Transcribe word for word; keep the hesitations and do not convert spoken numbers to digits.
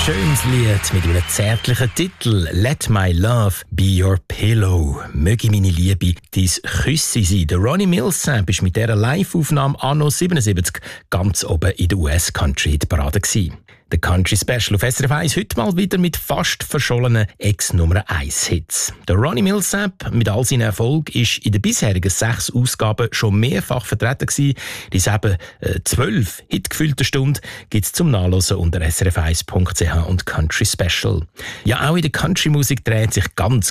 schönes Lied mit einem zärtlichen Titel «Let my love be your pillow». Möge meine Liebe dein Küsse sein. Der Ronnie Milsap war mit dieser Live-Aufnahme anno siebenundsiebzig ganz oben in der U S-Country-Parade gewesen. Der Country Special auf S R F eins heute mal wieder mit fast verschollenen Ex-Nummer eins Hits. Der Ronnie Milsap mit all seinen Erfolg ist in den bisherigen sechs Ausgaben schon mehrfach vertreten gewesen. Diese eben äh, zwölf hitgefüllten Stunden gibt es zum Nachlesen unter s r f eins punkt c h und Country Special. Ja, auch in der Country-Musik dreht sich ganz